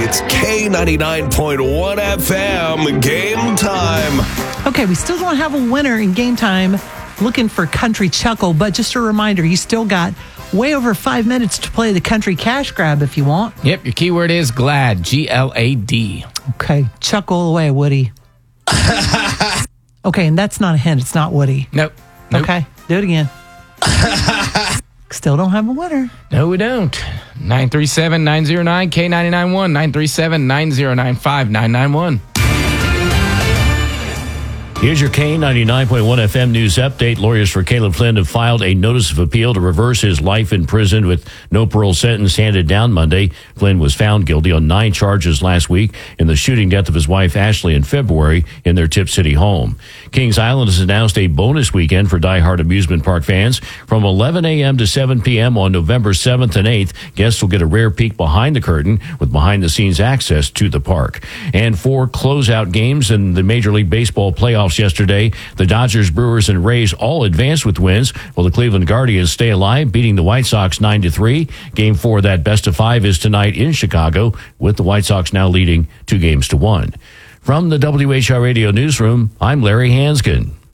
It's K99.1 FM Game Time. Okay, we still don't have a winner in Game Time looking for Country Chuckle, but just a reminder, you still got way over 5 minutes to play the Country Cash Grab if you want. Yep, your keyword is GLAD, G-L-A-D. Okay, chuckle away, Woody. Okay, and that's not a hint. It's not Woody. Nope. Okay, do it again. Still don't have a winner. No, we don't. 937-909, K991, 937-909-5991. Here's your K99.1 FM news update. Lawyers for Caleb Flynn have filed a notice of appeal to reverse his life in prison with no parole sentence handed down Monday. Flynn was found guilty on 9 charges last week in the shooting death of his wife Ashley in February in their Tip City home. Kings Island has announced a bonus weekend for Die-Hard amusement park fans. From 11 a.m. to 7 p.m. on November 7th and 8th, guests will get a rare peek behind the curtain with behind-the-scenes access to the park. And 4 closeout games in the Major League Baseball playoffs yesterday. The Dodgers, Brewers, and Rays all advanced with wins, while the Cleveland Guardians stay alive, beating the White Sox 9-3. Game 4 of that best-of-5 is tonight in Chicago, with the White Sox now leading 2-1. From the WHR Radio Newsroom, I'm Larry Hanskin.